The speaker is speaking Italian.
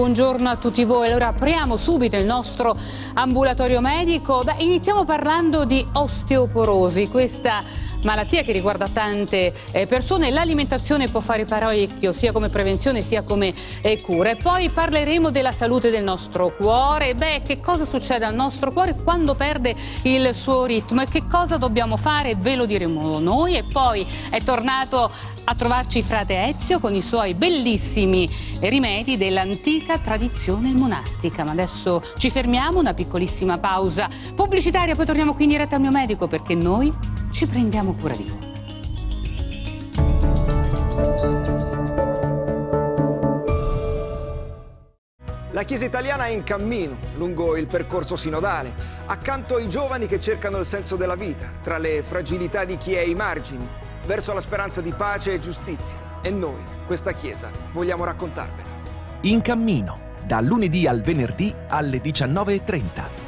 buongiorno a tutti voi. Allora apriamo subito il nostro ambulatorio medico. Iniziamo parlando di osteoporosi, questa malattia che riguarda tante persone. L'alimentazione può fare parecchio, sia come prevenzione sia come cura. E poi parleremo della salute del nostro cuore. Che cosa succede al nostro cuore quando perde il suo ritmo e che cosa dobbiamo fare? Ve lo diremo noi. E poi è tornato a trovarci frate Ezio con i suoi bellissimi rimedi dell'antica tradizione monastica. Ma adesso ci fermiamo, una piccolissima pausa pubblicitaria, poi torniamo qui in diretta al mio medico perché noi ci prendiamo cura di voi. La Chiesa italiana è in cammino lungo il percorso sinodale, accanto ai giovani che cercano il senso della vita, tra le fragilità di chi è ai margini, verso la speranza di pace e giustizia. E noi, questa Chiesa, vogliamo raccontarvela. In cammino, dal lunedì al venerdì alle 19:30.